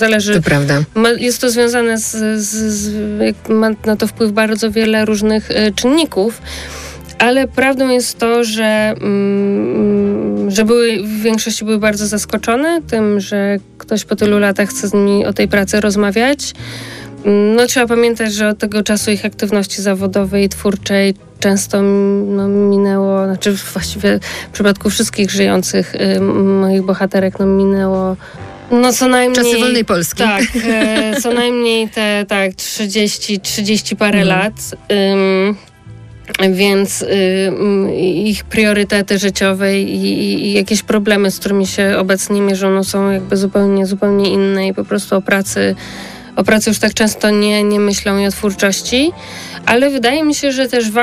Zależy. To prawda. Jest to związane ma na to wpływ bardzo wiele różnych czynników, ale prawdą jest to, że w większości były bardzo zaskoczone tym, że ktoś po tylu latach chce z nimi o tej pracy rozmawiać. No, trzeba pamiętać, że od tego czasu ich aktywności zawodowej i twórczej często minęło, znaczy właściwie w przypadku wszystkich żyjących moich bohaterek minęło co najmniej... Czasy wolnej Polski. Tak, co najmniej te 30 parę lat. Więc ich priorytety życiowe i jakieś problemy, z którymi się obecnie mierzą, są jakby zupełnie inne i po prostu o pracy już tak często nie myślą i o twórczości. Ale wydaje mi się, że też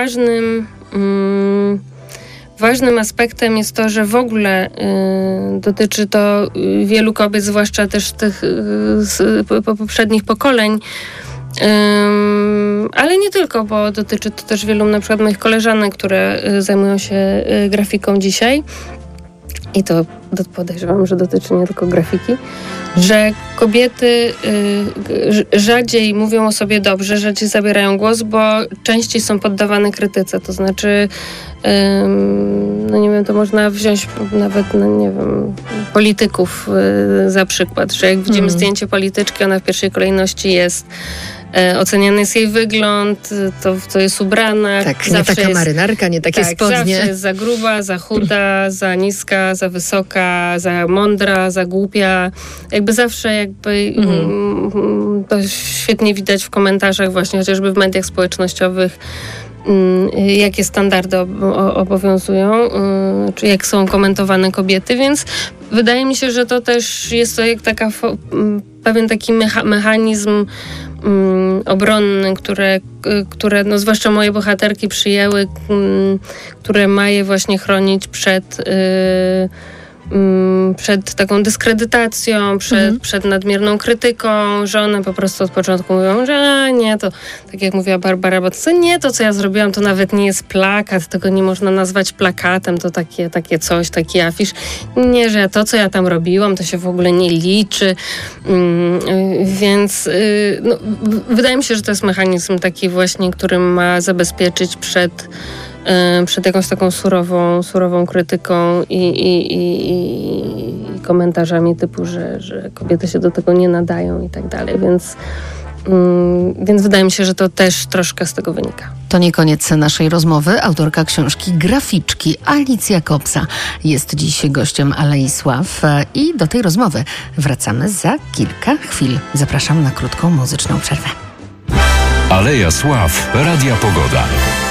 ważnym aspektem jest to, że w ogóle dotyczy to wielu kobiet, zwłaszcza też tych poprzednich pokoleń, ale nie tylko, bo dotyczy to też wielu na przykład moich koleżanek, które zajmują się grafiką dzisiaj. I to podejrzewam, że dotyczy nie tylko grafiki, że kobiety rzadziej mówią o sobie dobrze, rzadziej zabierają głos, bo częściej są poddawane krytyce. To znaczy, nie wiem, to można wziąć nawet, polityków za przykład, że jak widzimy zdjęcie polityczki, ona w pierwszej kolejności jest oceniany jest jej wygląd, to w co jest ubrana. Tak, nie taka marynarka, nie takie spodnie. Zawsze jest za gruba, za chuda, za niska, za wysoka, za mądra, za głupia. Jakby zawsze to świetnie widać w komentarzach właśnie, chociażby w mediach społecznościowych, jakie standardy obowiązują, czy jak są komentowane kobiety, więc wydaje mi się, że to też jest to jak pewien taki mechanizm obronny, które zwłaszcza moje bohaterki przyjęły, które ma je właśnie chronić przed taką dyskredytacją, przed nadmierną krytyką, że one po prostu od początku mówią, że nie, to tak jak mówiła Barbara, bo to co ja zrobiłam, to nawet nie jest plakat, tego nie można nazwać plakatem, to takie coś, taki afisz. Nie, że to, co ja tam robiłam, to się w ogóle nie liczy. Więc wydaje mi się, że to jest mechanizm taki właśnie, który ma zabezpieczyć przed jakąś taką surową krytyką i komentarzami typu, że kobiety się do tego nie nadają i tak dalej. Więc wydaje mi się, że to też troszkę z tego wynika. To nie koniec naszej rozmowy. Autorka książki Graficzki Alicja Kopsa jest dziś gościem Alei Sław i do tej rozmowy wracamy za kilka chwil. Zapraszam na krótką muzyczną przerwę. Aleja Sław, Radia Pogoda.